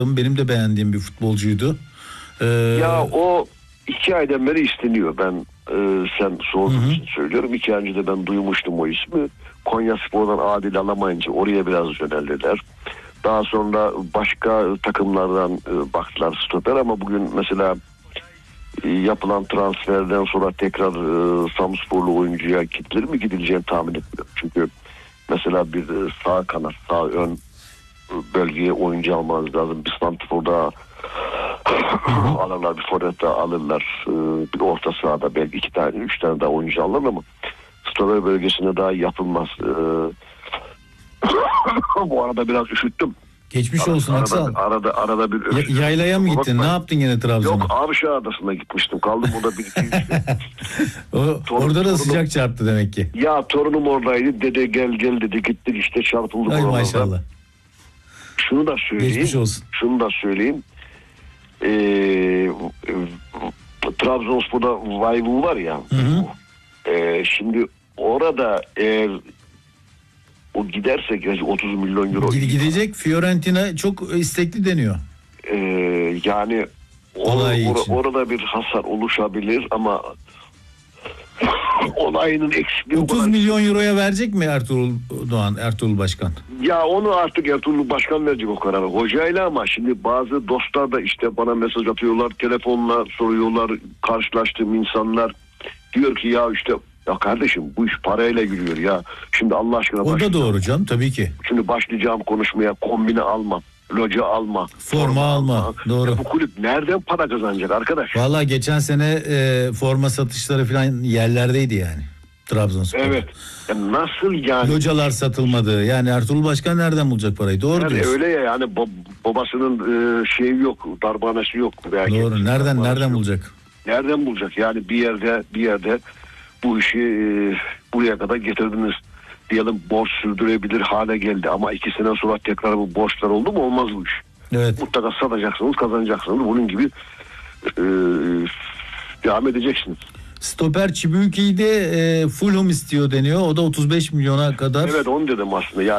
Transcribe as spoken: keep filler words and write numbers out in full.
Benim de beğendiğim bir futbolcuydu. Ee... Ya o iki aydan beri isteniyor. Ben e, sen sorduğun için söylüyorum. İki ay önce de ben duymuştum o ismi. Konyaspor'dan adil alamayınca oraya biraz yöneldiler. Daha sonra başka takımlardan e, baktılar stoper ama bugün mesela e, yapılan transferden sonra tekrar e, Samsporlu oyuncuya gidilir mi, gidileceğini tahmin etmiyorum. Çünkü mesela bir e, sağ kanat, sağ ön bölgeye oyuncu almanız lazım. Bir santrforda alırlar, bir forvette alırlar. E, bir orta sahada belki iki tane, üç tane daha oyuncu alırlar ama stoper bölgesine daha yapılmaz. E, bu arada biraz üşüttüm. Geçmiş olsun arada, Aksal. Arada, arada, arada bir öksürdüm. Ya, yaylaya mı gittin? Ne yaptın yine Trabzon'a? Yok, Avşa Adası'na gitmiştim. Kaldım orada bir iki işte. o, Torun, orada da torunum, sıcak çarptı demek ki. Ya torunum oradaydı. Dede gel gel dedi. Gittik işte, çarpıldık. Ay maşallah. Şunu da söyleyeyim. Geçmiş olsun. Şunu da söyleyeyim. Ee, e, Trabzonspor'da Vayvu var ya. Hı hı. E, şimdi orada eğer o giderse otuz milyon euro gidecek. Fiorentina çok istekli deniyor. Ee, yani or, or, orada bir hasar oluşabilir ama olayının eksikliği otuz kadar... milyon euroya verecek mi Ertuğrul Doğan, Ertuğrul Başkan? Ya onu artık Ertuğrul Başkan verecek o kararı hocayla, ama şimdi bazı dostlar da işte bana mesaj atıyorlar, telefonla soruyorlar, karşılaştığım insanlar diyor ki ya işte ya kardeşim bu iş parayla yürüyor ya. Şimdi Allah aşkına o da doğru canım, tabii ki. Şimdi başlayacağım konuşmaya, kombine alma, loca alma, forma, forma alma. alma. Doğru. Ya bu kulüp nereden para kazanacak arkadaş? Vallahi geçen sene e, forma satışları falan yerlerdeydi yani. Trabzonspor. Evet. Ya nasıl yani? Localar satılmadı. Yani Ertuğrul Başkan nereden bulacak parayı? Doğru yani diyorsun. Öyle ya yani bab- babasının e, şeyi yok, darbanesi yok. Doğru. Nereden nereden yok. bulacak? Nereden bulacak? Yani bir yerde bir yerde bu işi e, buraya kadar getirdiniz. Diyelim borç sürdürebilir hale geldi ama iki sene sonra tekrar bu borçlar oldu mu olmaz bu iş. Evet. Mutlaka satacaksınız, kazanacaksınız. Bunun gibi e, devam edeceksiniz. Stoper Çibuki'yi de e, Fulham istiyor deniyor. O da otuz beş milyona kadar. Evet, onu dedim aslında. Yani